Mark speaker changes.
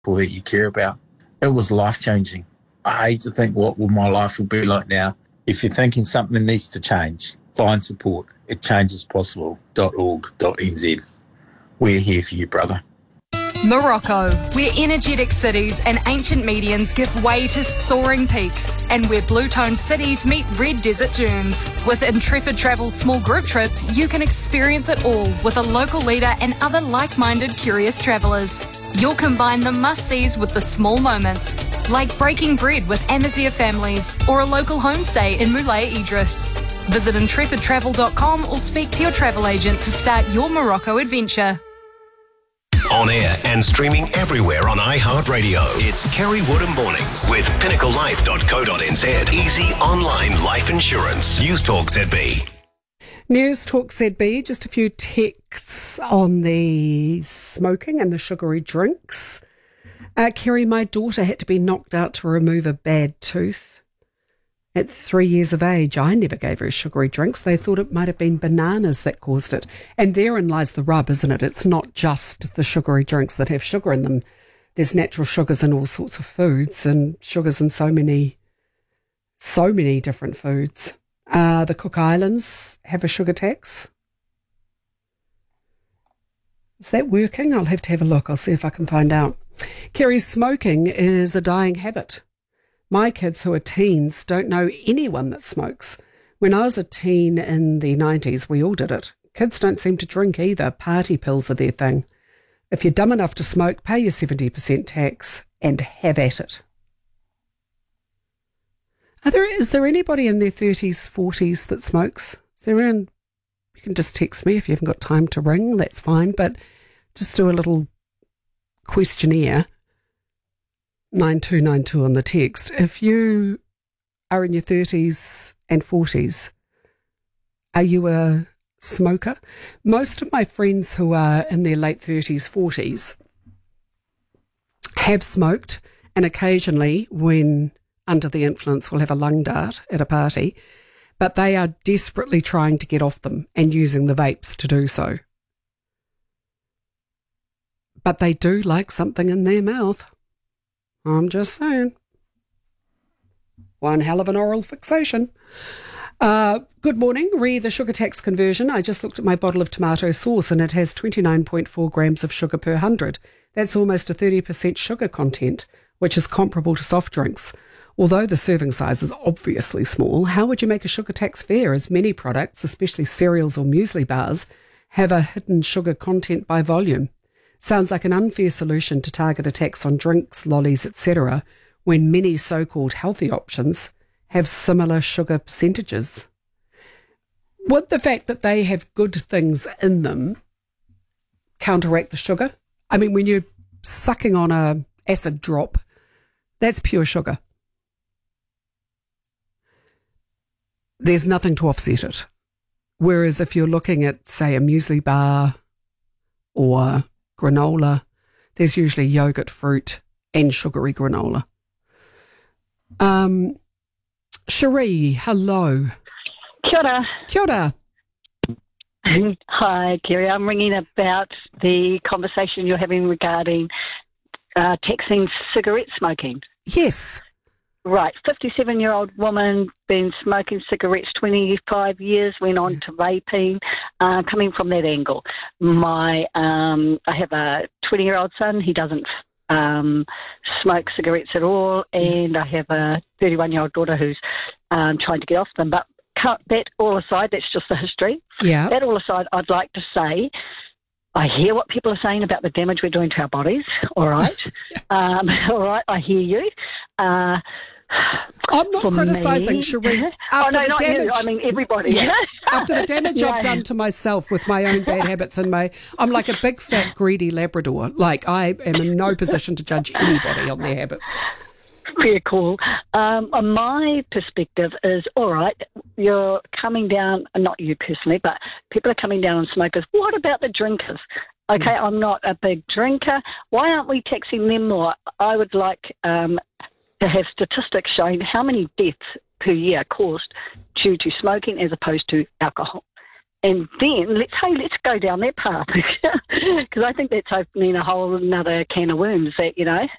Speaker 1: people that you care about. It was life-changing. I hate to think what will my life will be like now. If you're thinking something needs to change, find support at changespossible.org.nz. We're here for you, brother.
Speaker 2: Morocco, where energetic cities and ancient medians give way to soaring peaks, and where blue-toned cities meet red desert dunes. With Intrepid Travel's small group trips, you can experience it all with a local leader and other like-minded curious travellers. You'll combine the must-sees with the small moments, like breaking bread with Amazigh families or a local homestay in Moulay Idris. Visit intrepidtravel.com or speak to your travel agent to start your Morocco adventure.
Speaker 3: On air and streaming everywhere on iHeartRadio. It's Kerry Woodham Mornings with pinnaclelife.co.nz. Easy online life insurance. News Talk ZB.
Speaker 4: News Talk ZB, just a few texts on the smoking and the sugary drinks. Kerry, my daughter had to be knocked out to remove a bad tooth. At 3 years of age, I never gave her sugary drinks. They thought it might have been bananas that caused it. And therein lies the rub, isn't it? It's not just the sugary drinks that have sugar in them. There's natural sugars in all sorts of foods and sugars in so many different foods. The Cook Islands have a sugar tax. Is that working? I'll have to have a look. I'll see if I can find out. Kerry, smoking is a dying habit. My kids who are teens don't know anyone that smokes. When I was a teen in the 90s, we all did it. Kids don't seem to drink either. Party pills are their thing. If you're dumb enough to smoke, pay your 70% tax and have at it. Is there anybody in their 30s, 40s that smokes? You can just text me if you haven't got time to ring, that's fine, but just do a little questionnaire. 9292 on the text. If you are in your 30s and 40s, are you a smoker? Most of my friends who are in their late 30s, 40s have smoked, and occasionally, when under the influence, will have a lung dart at a party, but they are desperately trying to get off them and using the vapes to do so. But they do like something in their mouth. I'm just saying. One hell of an oral fixation. Good morning. Re the sugar tax conversion. I just looked at my bottle of tomato sauce and it has 29.4 grams of sugar per 100. That's almost a 30% sugar content, which is comparable to soft drinks. Although the serving size is obviously small, how would you make a sugar tax fair, as many products, especially cereals or muesli bars, have a hidden sugar content by volume? Sounds like an unfair solution to target a tax on drinks, lollies, etc., when many so-called healthy options have similar sugar percentages. Would the fact that they have good things in them counteract the sugar? I mean, when you're sucking on a acid drop, that's pure sugar. There's nothing to offset it. Whereas if you're looking at, say, a muesli bar or granola, there's usually yogurt, fruit and sugary granola. Cherie, hello.
Speaker 5: Kia ora.
Speaker 4: Kia ora.
Speaker 5: Hi, Kerry. I'm ringing about the conversation you're having regarding taxing cigarette smoking.
Speaker 4: Yes.
Speaker 5: Right. 57-year-old woman, been smoking cigarettes 25 years, went on to vaping, coming from that angle. I have a 20-year-old son. He doesn't smoke cigarettes at all, and I have a 31-year-old daughter who's trying to get off them. But that all aside, that's just the history.
Speaker 4: Yeah.
Speaker 5: That all aside, I'd like to say, I hear what people are saying about the damage we're doing to our bodies. All right. All right, I hear you.
Speaker 4: I'm not criticising, Cherie. After
Speaker 5: no,
Speaker 4: the
Speaker 5: not
Speaker 4: damage,
Speaker 5: you. I mean, everybody.
Speaker 4: Yeah. After the damage I've done to myself with my own bad habits and I'm like a big, fat, greedy Labrador. Like, I am in no position to judge anybody on their habits.
Speaker 5: Very cool. On my perspective is, all right, you're coming down, not you personally, but people are coming down on smokers. What about the drinkers? Okay, I'm not a big drinker. Why aren't we taxing them more? I would like to have statistics showing how many deaths per year are caused due to smoking as opposed to alcohol. And then let's go down that path, because I think that's opening a whole another can of worms that,